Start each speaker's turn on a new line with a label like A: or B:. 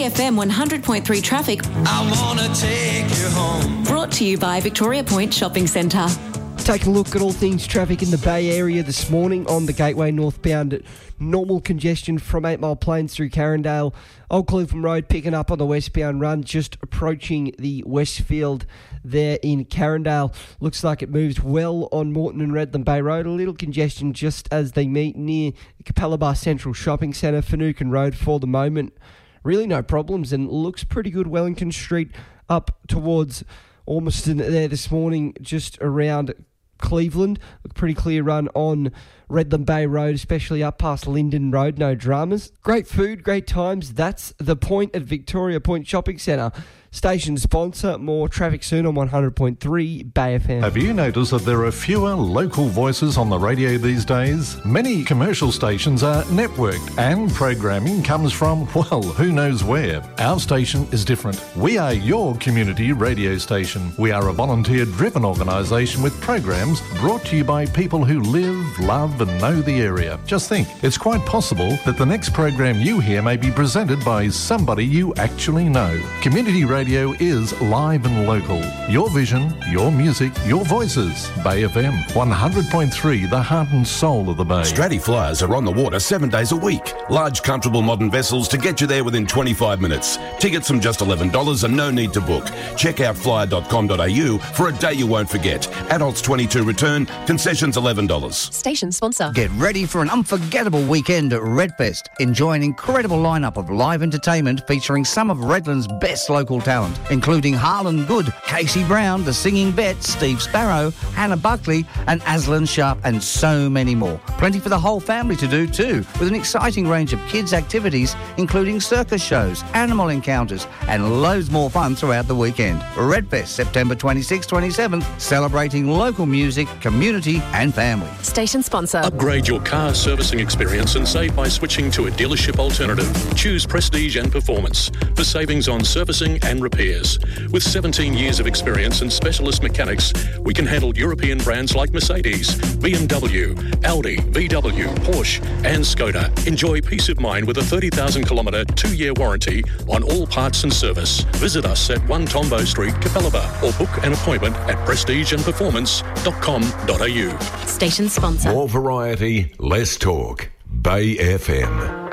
A: FM 100.3 traffic.
B: I wanna take you home.
A: Brought to you by Victoria Point Shopping Centre.
C: Taking a look at all things traffic in the Bay Area this morning on the Gateway northbound. Normal congestion from 8 Mile Plains through Carindale. Old Cleveland Road picking up on the westbound run, just approaching the Westfield there in Carindale. Looks like it moves well on Moreton and Redland Bay Road. A little congestion just as they meet near Capalaba Central Shopping Centre, Finucane Road for the moment. Really no problems, and looks pretty good. Wellington Street up towards Ormiston there this morning, just around Cleveland. Pretty clear run on Redland Bay Road, especially up past Linden Road. No dramas. Great food, great times. That's the point at Victoria Point Shopping Centre. Station sponsor. More traffic soon on 100.3 Bay FM.
D: Have you noticed that there are fewer local voices on the radio these days? Many commercial stations are networked and programming comes from, well, who knows where. Our station is different. We are your community radio station. We are a volunteer-driven organisation with programs brought to you by people who live, love and know the area. Just think, it's quite possible that the next program you hear may be presented by somebody you actually know. Community radio is live and local. Your vision, your music, your voices. Bay FM 100.3, the heart and soul of the Bay.
E: Stratty Flyers are on the water 7 days a week. Large, comfortable modern vessels to get you there within 25 minutes. Tickets from just $11 and no need to book. Check out flyer.com.au for a day you won't forget. Adults 22 return, concessions $11.
A: Station sponsor.
F: Get ready for an unforgettable weekend at Redfest. Enjoy an incredible lineup of live entertainment featuring some of Redland's best local talent, including Harlan Good, Casey Brown, The Singing Vet, Steve Sparrow, Hannah Buckley and Aslan Sharp, and so many more. Plenty for the whole family to do too, with an exciting range of kids' activities including circus shows, animal encounters and loads more fun throughout the weekend. Redfest, September 26th, 27th, celebrating local music, community and family.
A: Station sponsor.
G: Upgrade your car servicing experience and save by switching to a dealership alternative. Choose Prestige and Performance for savings on servicing and repairs. With 17 years of experience and specialist mechanics, we can handle European brands like Mercedes, BMW, Audi, VW, Porsche and Skoda. Enjoy peace of mind with a 30,000-kilometre 2-year warranty on all parts and service. Visit us at 1 Tombo Street, Capalaba, or book an appointment at prestigeandperformance.com.au.
A: Station sponsor.
H: More variety, less talk. Bay FM.